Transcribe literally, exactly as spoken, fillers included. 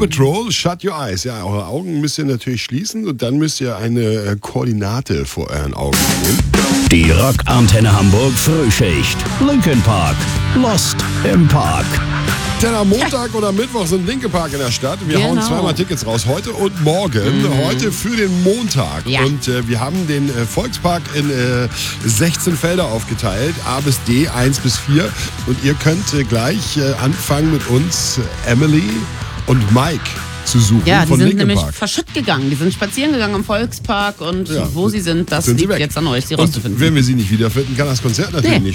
Patrol, Shut Your Eyes. Ja, eure Augen müsst ihr natürlich schließen und dann müsst ihr eine äh, Koordinate vor euren Augen nehmen. Die Rockantenne Hamburg Frühschicht. Linkin Park. Lost im Park. Denn am Montag oder Mittwoch sind Linkin Park in der Stadt. Wir Genau. hauen zweimal Tickets raus, heute und morgen. Mhm. Heute für den Montag. Ja. Und äh, wir haben den äh, Volkspark in äh, sechzehn Felder aufgeteilt, A bis D, eins bis vier. Und ihr könnt äh, gleich äh, anfangen mit uns, äh, Emily und Mike zu suchen Ja, die von sind Linkin nämlich Park. verschütt gegangen. Die sind spazieren gegangen im Volkspark und Ja. wo sie sind, das Sind sie liegt weg. jetzt an euch, sie Und rauszufinden. wenn wir sie nicht wiederfinden, kann das Konzert natürlich Nee. nicht